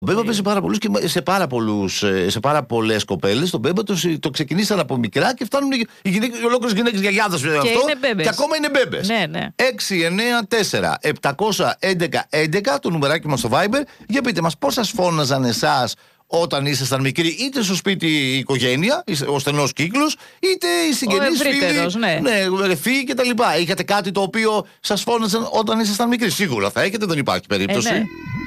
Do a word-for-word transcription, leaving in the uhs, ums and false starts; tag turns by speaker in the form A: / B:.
A: μπέμπα παίζει πάρα πολλούς και σε πάρα, πολλούς, σε πάρα πολλές κοπέλες. Το μπέμπα το, το ξεκινήσαν από μικρά και φτάνουν οι, γυναίκες, οι ολόκληρες γυναίκες γιαγιάδες αυτό. Και ακόμα είναι μπέμπες.
B: Ναι, ναι.
A: έξι εννιά τέσσερα επτακόσια έντεκα έντεκα το νουμεράκι μας στο Viber. Για πείτε μας πώς σας φώναζαν εσάς όταν ήσασταν μικροί, είτε στο σπίτι η οικογένεια, ο στενός κύκλος, είτε οι συγγενείς, φίλοι,
B: ναι,
A: ναι, φίλοι κτλ. Είχατε κάτι το οποίο σας φώναζαν όταν ήσασταν μικροί? Σίγουρα θα έχετε, δεν υπάρχει περίπτωση.
B: Ε, ναι.